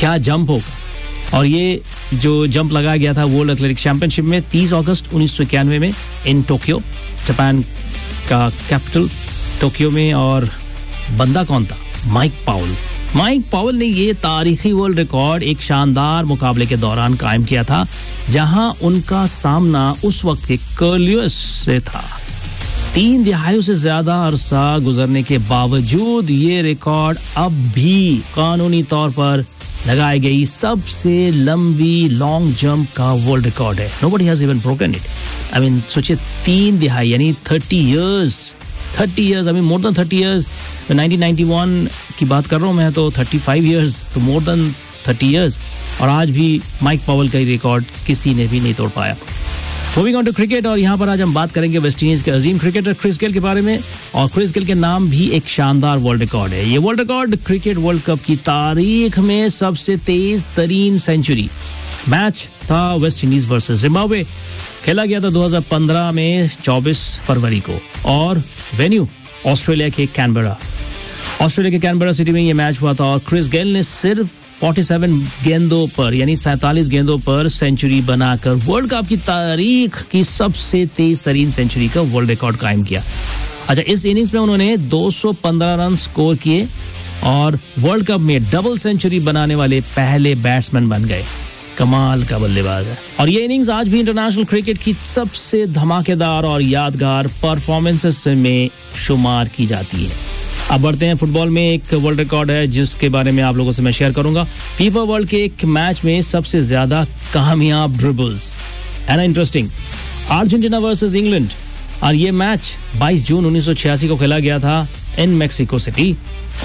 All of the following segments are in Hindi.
क्या जंप होगा। और ये जो जंप लगाया गया था वर्ल्ड एथलेटिक्स चैंपियनशिप में 30 अगस्त 1991 में इन टोक्यो, जापान का कैपिटल टोक्यो में। और बंदा कौन था? माइक पाउल। माइक पाउल ने ये तारीखी वर्ल्ड रिकॉर्ड एक शानदार मुकाबले के दौरान कायम किया था, जहां उनका सामना उस वक्त के कार्ल लुईस से था। 3 दहाइयों से ज्यादा अरसा गुजरने के बावजूद ये रिकॉर्ड अब भी कानूनी तौर पर लगाई गई सबसे लंबी लॉन्ग जंप का वर्ल्ड रिकॉर्ड है। Nobody has even broken it. I mean सोचिए 3 दहाई यानी 30 years, I mean more than 30 years. 1991 की बात कर रहा हूँ मैं, तो 35 इयर्स, तो मोर देन 30 इयर्स। और आज भी माइक पावल का रिकॉर्ड किसी ने भी नहीं तोड़ पाया। मूविंग ऑन टू क्रिकेट, और यहाँ पर आज हम बात करेंगे वेस्ट इंडीज के अजीम क्रिकेटर क्रिस गेल के बारे में। और क्रिस गेल के नाम भी एक शानदार वर्ल्ड रिकॉर्ड है। ये world record cricket world cup की तारीख में सबसे तेज तरीन सेंचुरी। मैच था वेस्ट इंडीज वर्सेस जिम्बाब्वे, खेला गया था 2015 में 24 फरवरी को, और वेन्यू ऑस्ट्रेलिया के कैनबरा सिटी में ये मैच हुआ था। और क्रिस गेल ने सिर्फ 47 गेंदों पर यानी 47 गेंदों पर सेंचुरी बनाकर वर्ल्ड कप की तारीख की सबसे तेज तरीन सेंचुरी का वर्ल्ड रिकॉर्ड कायम किया। अच्छा, इस इनिंग्स में उन्होंने 215 रन स्कोर किए और वर्ल्ड कप में डबल सेंचुरी बनाने वाले पहले बैट्समैन बन गए। कमाल का बल्लेबाज है। और ये इनिंग्स आज भी इंटरनेशनल क्रिकेट की सबसे धमाकेदार और यादगार परफॉर्मेंसेस में शुमार की जाती है। अब बढ़ते हैं फुटबॉल में। एक वर्ल्ड रिकॉर्ड है जिसके बारे में आप लोगों से मैं शेयर करूंगा। फीफा वर्ल्ड के एक मैच में सबसे ज्यादा कामयाब ड्रिबल्स, है ना इंटरेस्टिंग। अर्जेंटीना वर्सेस इंग्लैंड, और ये मैच 22 जून 1986 को खेला गया था इन मैक्सिको सिटी।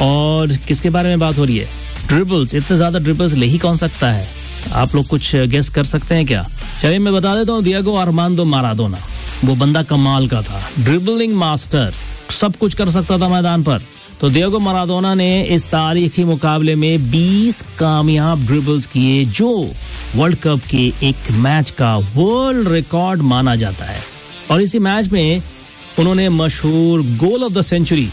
और किसके बारे में बात हो रही है? ड्रिबल्स। इतने ज्यादा ड्रिबल्स ले ही कौन सकता है? आप लोग कुछ गेस कर सकते हैं क्या? चलिए मैं बता देता हूँ, डिएगो आर्मांडो माराडोना। वो बंदा कमाल का था, ड्रिबलिंग मास्टर, सब कुछ कर सकता था मैदान पर। तो डिएगो माराडोना ने इस तारीखी मुकाबले में 20 कामयाब ड्रिबल्स किए, जो वर्ल्ड कप के एक मैच का वर्ल्ड रिकॉर्ड माना जाता है। और इसी मैच में उन्होंने मशहूर गोल ऑफ द सेंचुरी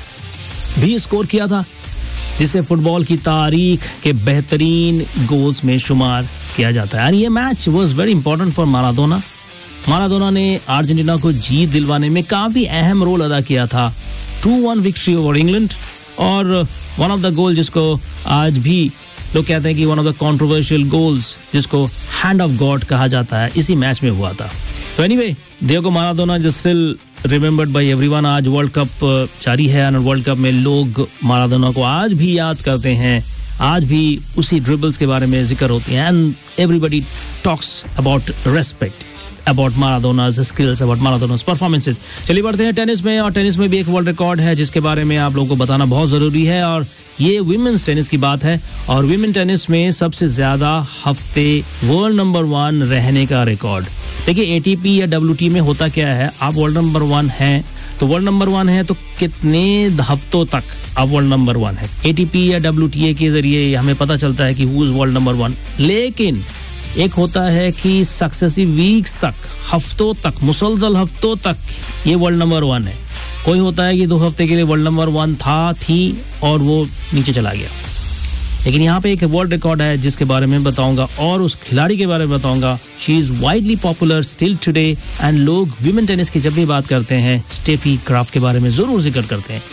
भी स्कोर किया था, जिसे फुटबॉल की तारीख के बेहतरीन गोल्स में शुमार किया जाता है। एंड ये match was very important for Maradona. Maradona ने अर्जेंटीना को जीत दिलवाने में काफी अहम रोल अदा किया था। 2-1 विक्ट्री ओवर इंग्लैंड। और वन ऑफ द गोल जिसको आज भी लोग कहते हैं कि one of the controversial goals, जिसको हैंड ऑफ गॉड कहा जाता है, इसी मैच में हुआ था। तो anyway, Diego Maradona is still remembered bye everyone. आज वर्ल्ड कप जारी है और वर्ल्ड कप में लोग माराडोना को आज भी याद करते हैं। आज भी उसी ड्रिबल्स के बारे में जिक्र होती है and everybody talks about respect about माराडोना's skills, about Maradona's performances। चलिए बढ़ते हैं टेनिस में। और टेनिस में भी एक वर्ल्ड रिकॉर्ड है जिसके बारे में आप लोगों को बताना बहुत जरूरी है। और ये विमेंस टेनिस की बात है। और विमेन टेनिस में सबसे ज्यादा हफ्ते वर्ल्ड नंबर 1 रहने का रिकॉर्ड। देखिए ATP या WTA में होता क्या है, आप वर्ल्ड नंबर 1 हैं तो वर्ल्ड नंबर 1 है, तो कितने हफ्तों तक आप वर्ल्ड नंबर 1 है। ATP या WTA के जरिए हमें पता चलता है कि हु इज वर्ल्ड नंबर 1। लेकिन एक होता है कि सक्सेसिव वीक्स तक, हफ्तों तक, मुसलसल हफ्तों तक ये वर्ल्ड नंबर 1 है। कोई होता है कि 2 हफ्ते के लिए वर्ल्ड नंबर 1 थी और वो नीचे चला गया। लेकिन यहाँ पे एक वर्ल्ड रिकॉर्ड है जिसके बारे में बताऊंगा और उस खिलाड़ी के बारे में बताऊंगा। She is widely popular still today and लोग विमेन टेनिस की जब भी बात करते हैं स्टेफी ग्राफ के बारे में जरूर जिक्र करते हैं।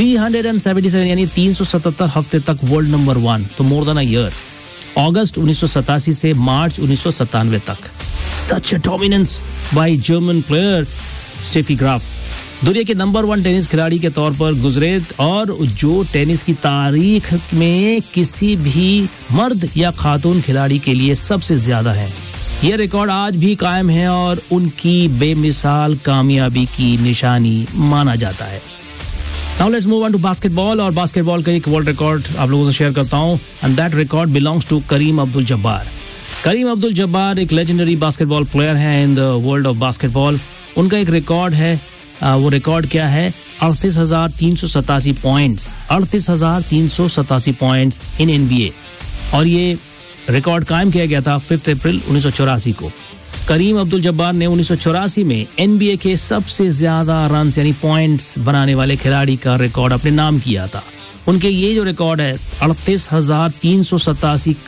377 यानी 377 हफ्ते तक वर्ल्ड नंबर 1, तो मोर देन अ ईयर। अगस्त 1987 से मार्च 1997 तक। सच अ dominance by German player Steffi Graf. दुनिया के नंबर 1 टेनिस खिलाड़ी के तौर पर गुजरे और जो टेनिस की तारीख में किसी भी मर्द या खातून खिलाड़ी के लिए सबसे ज्यादा है। यह रिकॉर्ड आज भी कायम है और उनकी बेमिसाल कामयाबी की निशानी माना जाता है। Now let's move on to basketball। और बास्केटबॉल का एक वर्ल्ड रिकॉर्ड आप लोगों से शेयर करता हूं and that record belongs to करीम अब्दुल जब्बार। करीम अब्दुल जब्बार एक लेजेंडरी बास्केटबॉल प्लेयर है in the world of basketball. उनका एक रिकॉर्ड है, वो रिकॉर्ड क्या है? 38,387 पॉइंट्स, 38,387 पॉइंट्स इन NBA। और ये रिकॉर्ड कायम किया गया था 5 अप्रैल 1984 को। करीम अब्दुल जब्बार ने 1984 में NBA के सबसे ज्यादा रन यानी पॉइंट्स बनाने वाले खिलाड़ी का रिकॉर्ड अपने नाम किया था। उनके ये जो रिकॉर्ड है 38,387